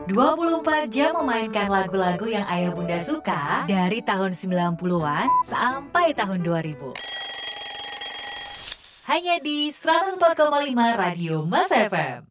24 jam memainkan lagu-lagu yang ayah bunda suka dari tahun 90-an sampai tahun 2000. Hanya di 104,5 Radio Mas FM.